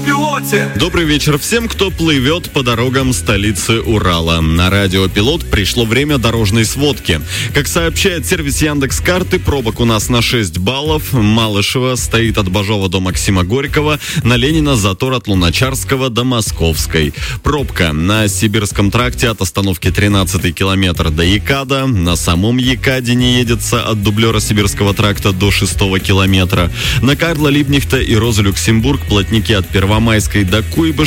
пилоте. Добрый вечер всем, кто плывет по дорогам столицы Урала. На радио «Пилот» пришло время дорожной сводки. Как сообщает сервис Яндекс.Карты, пробок у нас на 6 баллов. Малышева стоит от Бажова до Максима Горького. На Ленина затор от Луначарского до Московской. Пробка на Сибирском тракте от остановки 13-й километр до Екада. На самом Екаде не едется от дублера Сибирского тракта до 6-го километра. На Карла Либнихта и Розу Люксембург плотники от Первомайской до Куйбышева